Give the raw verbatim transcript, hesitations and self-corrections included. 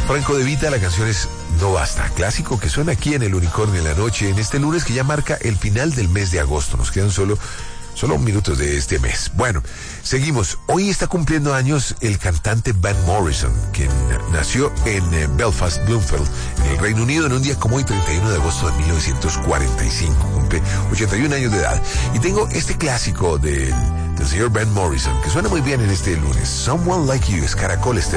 Franco De Vita, la canción es No Basta, clásico que suena aquí en El Unicornio en la Noche, en este lunes que ya marca el final del mes de agosto. Nos quedan solo, solo minutos de este mes. Bueno, seguimos. Hoy está cumpliendo años el cantante Van Morrison, quien nació en eh, Belfast, Bloomfield, en el Reino Unido, en un día como hoy, treinta y uno de agosto de mil novecientos cuarenta y cinco. Cumple ochenta y un años de edad. Y tengo este clásico del, del señor Van Morrison, que suena muy bien en este lunes. Someone Like You, es Caracol. Este